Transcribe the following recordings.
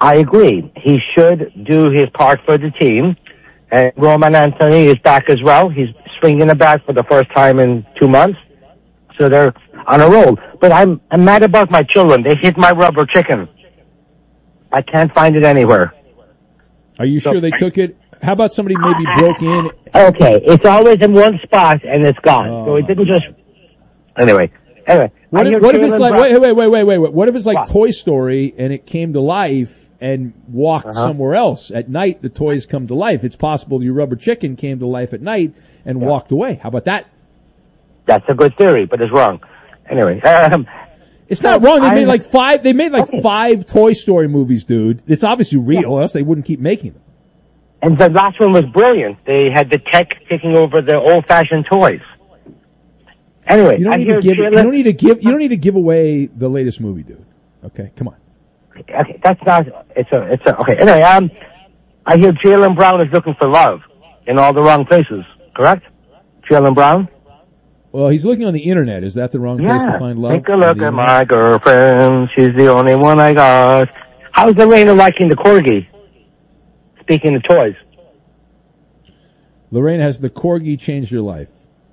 I agree. He should do his part for the team. And Roman Anthony is back as well. He's swinging the bat for the first time in 2 months. So they're on a roll. But I'm mad about my children. They hit my rubber chicken. I can't find it anywhere. Are you sure they took it? How about somebody maybe broke in? Okay, it's always in one spot and it's gone. So it didn't just... Anyway. What if it's like... Wait. What if it's like Toy Story and it came to life and walked somewhere else? At night, the toys come to life. It's possible your rubber chicken came to life at night and walked away. How about that? That's a good theory, but it's wrong. Anyway, it's not wrong. They made like five Toy Story movies, dude. It's obviously real, or else they wouldn't keep making them. And the last one was brilliant. They had the tech taking over the old-fashioned toys. Anyway, you don't need to give away the latest movie, dude. Okay, come on. Okay, that's not. Okay. Anyway, I hear Jaylen Brown is looking for love in all the wrong places. Correct? Jaylen Brown. Well, he's looking on the internet. Is that the wrong place to find love? Take a look at my girlfriend. She's the only one I got. How's Lorena liking the corgi? Speaking of toys. Lorena, has the corgi changed your life?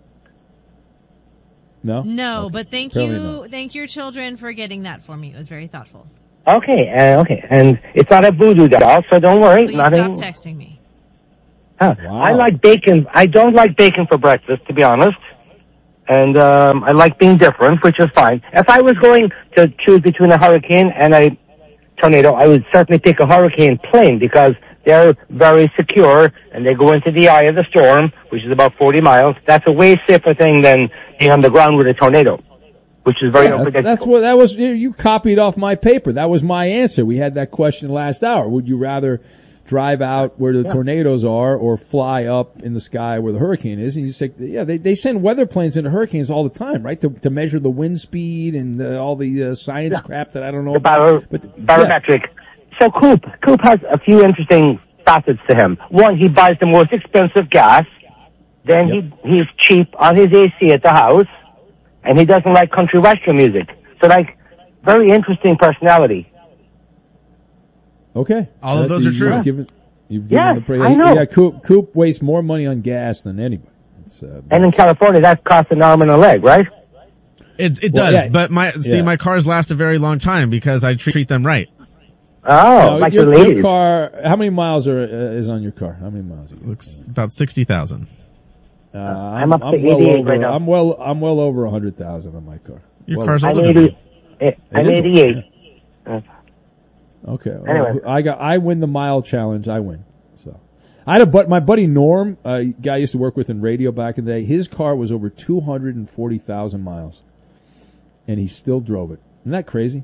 No? No, okay. But thank your children for getting that for me. It was very thoughtful. Okay. And it's not a voodoo doll, so don't worry. Please stop texting me. Huh. Wow. I like bacon. I don't like bacon for breakfast, to be honest. And I like being different, which is fine. If I was going to choose between a hurricane and a tornado, I would certainly pick a hurricane plane because they're very secure and they go into the eye of the storm, which is about 40 miles. That's a way safer thing than being on the ground with a tornado, which is very unpredictable. That was. You copied off my paper. That was my answer. We had that question last hour. Would you rather drive out where the tornadoes are or fly up in the sky where the hurricane is? And you say, they send weather planes into hurricanes all the time, right? To measure the wind speed and all the science crap that I don't know about. Barometric. So Coop has a few interesting facets to him. One, he buys the most expensive gas. Then he's cheap on his AC at the house. And he doesn't like country western music. So very interesting personality. Okay. All of those are true. You've given the praise. I know. Yeah, Coop wastes more money on gas than anybody. And in California, that costs an arm and a leg, right? It does, but my cars last a very long time because I treat them right. Oh, like the ladies. Your car, how many miles is on your car? How many miles? Looks about 60,000. I'm up to 88 right now. I'm well over 100,000 on my car. Your car's older than me. I'm 88. Okay. Anyway, I win the mile challenge. I win. So, I had my buddy Norm, a guy I used to work with in radio back in the day. His car was over 240,000 miles, and he still drove it. Isn't that crazy?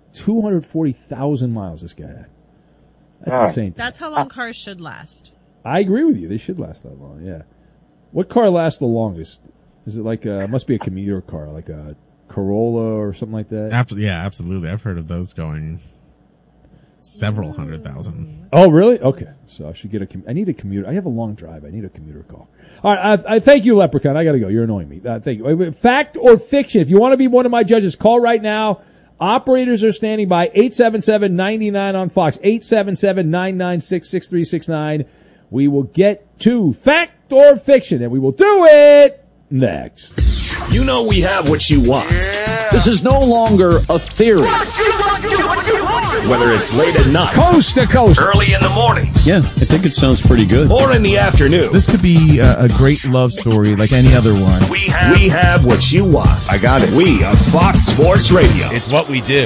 240,000 miles this guy had. That's insane. That's how long cars should last. I agree with you. They should last that long. Yeah. What car lasts the longest? Is it like must be a commuter car, like a Corolla or something like that? Absolutely. I've heard of those going several 100,000. Oh, really? Okay. So I should get I need a commuter. I have a long drive. I need a commuter car. All right. I thank you, Leprechaun. I got to go. You're annoying me. Thank you. Fact or fiction? If you want to be one of my judges, call right now. Operators are standing by. 877-99 on Fox. 877-996-6369. We will get to fact or fiction, and we will do it next. You know we have what you want. Yeah. This is no longer a theory. Whether it's late at night, coast to coast, early in the mornings. Yeah, I think it sounds pretty good. Or in the afternoon. This could be a great love story like any other one. We have what you want. I got it. We are Fox Sports Radio. It's what we do.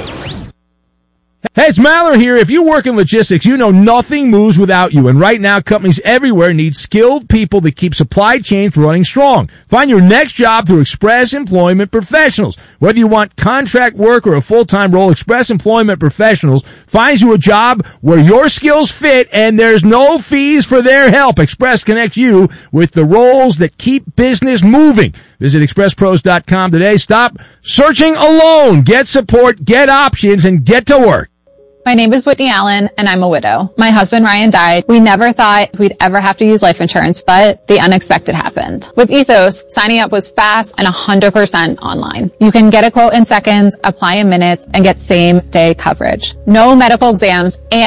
Hey, it's Maller here. If you work in logistics, you know nothing moves without you. And right now, companies everywhere need skilled people to keep supply chains running strong. Find your next job through Express Employment Professionals. Whether you want contract work or a full-time role, Express Employment Professionals finds you a job where your skills fit and there's no fees for their help. Express connects you with the roles that keep business moving. Visit expresspros.com today. Stop searching alone. Get support, get options, and get to work. My name is Whitney Allen, and I'm a widow. My husband, Ryan, died. We never thought we'd ever have to use life insurance, but the unexpected happened. With Ethos, signing up was fast and 100% online. You can get a quote in seconds, apply in minutes, and get same-day coverage. No medical exams, and